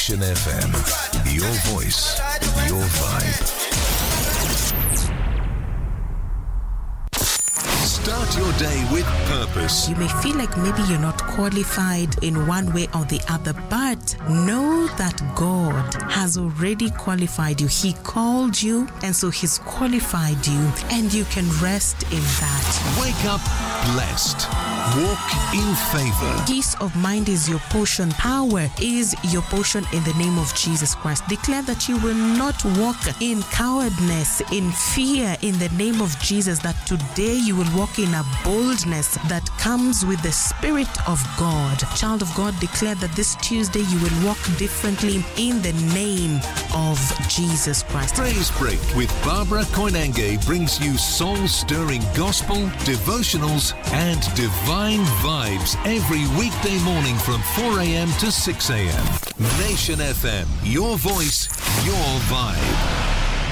Nation FM. Your voice, your vibe. Start your day with purpose. You may feel like maybe you're not qualified in one way or the other, but know that God has already qualified you. He called you, and so He's qualified you, and you can rest in that. Wake up blessed. Walk in favor. Peace of mind is your portion. Power is your portion in the name of Jesus Christ. Declare that you will not walk in cowardness, in fear, in the name of Jesus, that today you will walk in a boldness that comes with the Spirit of God. Child of God, declare that this Tuesday you will walk differently in the name of Jesus Christ. Praise Break with Barbara Koinange brings you soul-stirring gospel, devotionals, and divine vibes every weekday morning from 4 a.m. to 6 a.m. Nation FM, your voice, your vibe.